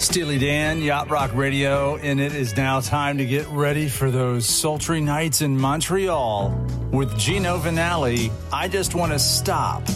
Steely Dan, Yacht Rock Radio, and it is now time to get ready for those sultry nights in Montreal. With Gino Vanelli, I Just Want to Stop.